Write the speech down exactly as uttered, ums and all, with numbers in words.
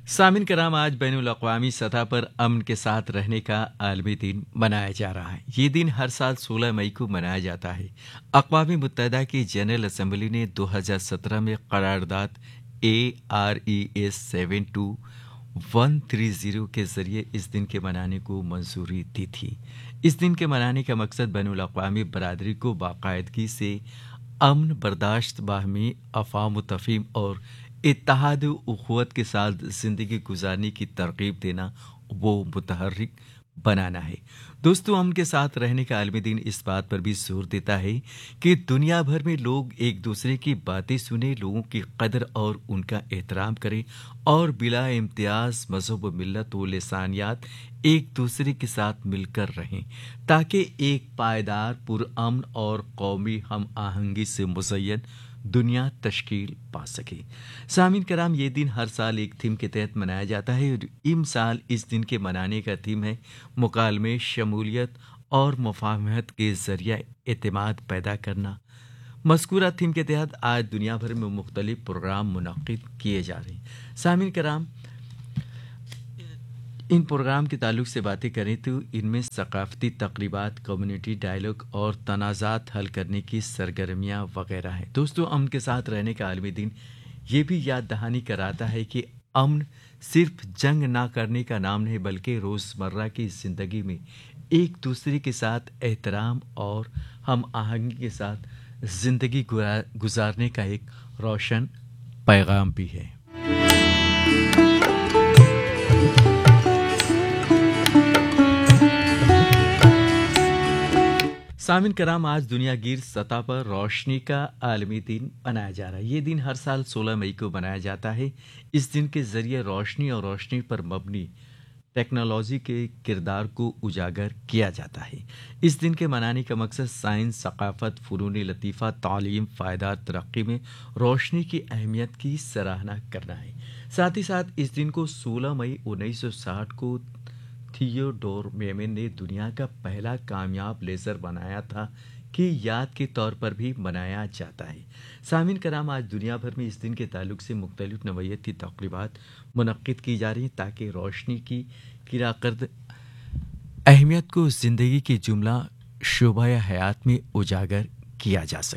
सामिन कराम, आज बैनुल अक़वामी सतह पर अमन के साथ रहने का आलमी दिन मनाया जा रहा है। ये दिन हर साल सोलह मई को मनाया जाता है। अक़वाम मुत्तहिदा की जनरल असम्बली ने दो हज़ार सत्रह में करारदाद A R E S seven to one three zero के जरिए इस दिन के मनाने को मंजूरी दी थी। इस दिन के मनाने का मकसद बैनुल अक़वामी बरादरी को बाकायदगी से अमन, बर्दाश्त, बाहमी अफ़ाम तफ़हीम और इत्तेहाद उख़्वत के साथ ज़िंदगी गुजारने की तरग़ीब देना, वो मुतहर्रिक बनाना है। दोस्तों, अमन के साथ रहने का आलमी दिन इस बात पर भी जोर देता है कि दुनिया भर में लोग एक दूसरे की बातें सुने, लोगों की कदर और उनका एहतराम करें और बिला इम्तियाज़ मज़हब, मिल्लत व लिसानियत एक दूसरे के साथ मिलकर रहें, ताकि एक पायदार, पुरअमन और कौमी हम आहंगी से मुज़य्यन दुनिया तश्कील पा सके। सामिन कराम, ये दिन हर साल एक थीम के तहत मनाया जाता है और इस साल इस दिन के मनाने का थीम है मुकालमे, शमूलियत और मुफाहमत के जरिए एतमाद पैदा करना। मज़कूरा थीम के तहत आज दुनिया भर में मुख्तलिफ प्रोग्राम मुनक्किद किए जा रहे हैं। सामिन कराम, इन प्रोग्राम के ताल्लुक से बातें करें तो इनमें सकाफती तकरीबात, कम्युनिटी डायलॉग और तनाज़ात हल करने की सरगर्मियाँ वगैरह हैं। दोस्तों, अमन के साथ रहने का आलमी दिन ये भी याद दहानी कराता है कि अमन सिर्फ जंग ना करने का नाम नहीं, बल्कि रोज़मर्रा की ज़िंदगी में एक दूसरे के साथ एहतराम और हम आहंगी के साथ ज़िंदगी गुजारने का एक रोशन पैगाम भी है। सामिन कराम, आज दुनियागीर सतह पर रोशनी का आलमी दिन मनाया जा रहा है। ये दिन हर साल सोलह मई को मनाया जाता है। इस दिन के जरिए रोशनी और रोशनी पर मबनी टेक्नोलॉजी के किरदार को उजागर किया जाता है। इस दिन के मनाने का मकसद साइंस, सकाफत, फ़नून लतीफ़ा, तालीम, फ़ायदा, तरक्की में रोशनी की अहमियत की सराहना करना है। साथ ही साथ इस दिन को सोलह मई उन्नीस सौ साठ को थियोडोर मेमन ने दुनिया का पहला कामयाब लेज़र बनाया था कि याद के तौर पर भी मनाया जाता है। सामिन कराम, आज दुनिया भर में इस दिन के ताल्लुक से मुख्तलिफ नवैयत की तक़रीबात मुनक्किद की जा रही हैं, ताकि रोशनी की किराकर्द अहमियत को ज़िंदगी की जुमला शोबा हयात में उजागर किया जा सके।